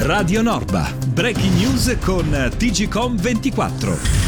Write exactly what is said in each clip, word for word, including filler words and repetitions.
Radio Norba, breaking news con T G Com ventiquattro.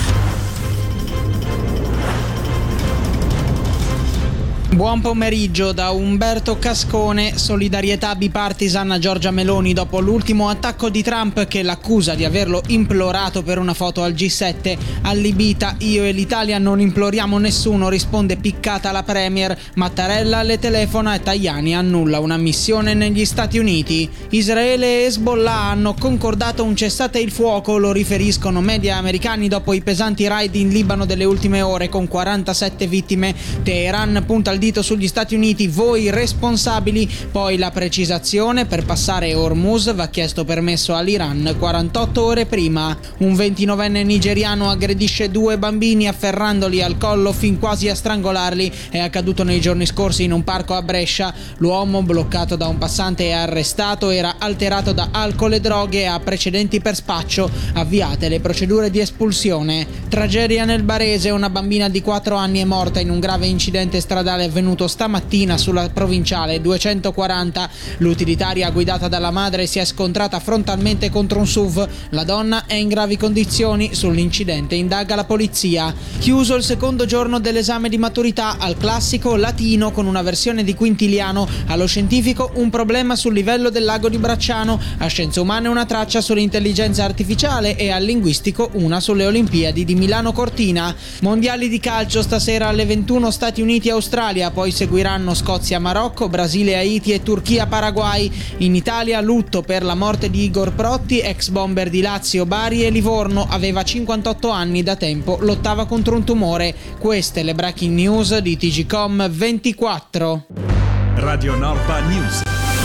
Buon pomeriggio da Umberto Cascone. Solidarietà bipartisan a Giorgia Meloni dopo l'ultimo attacco di Trump che l'accusa di averlo implorato per una foto al G sette. Allibita: io e l'Italia non imploriamo nessuno, risponde piccata la premier. Mattarella le telefona e Tajani annulla una missione negli Stati Uniti. Israele e Hezbollah hanno concordato un cessate il fuoco, lo riferiscono media americani dopo i pesanti raid in Libano delle ultime ore con quarantasette vittime. Teheran punta il dito sugli Stati Uniti, voi responsabili. Poi la precisazione: per passare Hormuz va chiesto permesso all'Iran quarantotto ore prima. Un ventinovenne nigeriano aggredisce due bambini afferrandoli al collo fin quasi a strangolarli. È accaduto nei giorni scorsi in un parco a Brescia. L'uomo, bloccato da un passante e arrestato, era alterato da alcol e droghe e ha precedenti per spaccio. Avviate le procedure di espulsione. Tragedia nel Barese: una bambina di quattro anni è morta in un grave incidente stradale avvenuto stamattina sulla provinciale duecentoquaranta. L'utilitaria guidata dalla madre si è scontrata frontalmente contro un S U V. La donna è in gravi condizioni. Sull'incidente indaga la polizia. Chiuso il secondo giorno dell'esame di maturità. Al classico latino con una versione di Quintiliano, allo scientifico un problema sul livello del lago di Bracciano, a scienze umane una traccia sull'intelligenza artificiale e al linguistico una sulle Olimpiadi di Milano Cortina. Mondiali di calcio stasera alle ventuno Stati Uniti-Australia, poi seguiranno Scozia-Marocco, Brasile-Haiti e Turchia-Paraguay. In Italia lutto per la morte di Igor Protti, ex bomber di Lazio, Bari e Livorno. Aveva cinquantotto anni, da tempo lottava contro un tumore. Queste le breaking news di T G Com ventiquattro. Radio Norba News.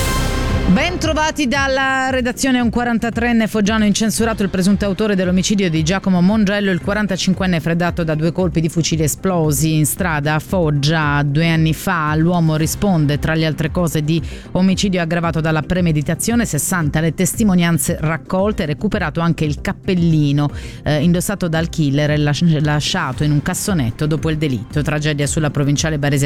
Ben trovati dalla redazione. Un quarantatreenne foggiano incensurato, il presunto autore dell'omicidio di Giacomo Mongello, il quarantacinquenne freddato da due colpi di fucile esplosi in strada a Foggia due anni fa. L'uomo risponde, tra le altre cose, di omicidio aggravato dalla premeditazione. sessanta le testimonianze raccolte, recuperato anche il cappellino eh, indossato dal killer e lasciato in un cassonetto dopo il delitto. Tragedia sulla provinciale barese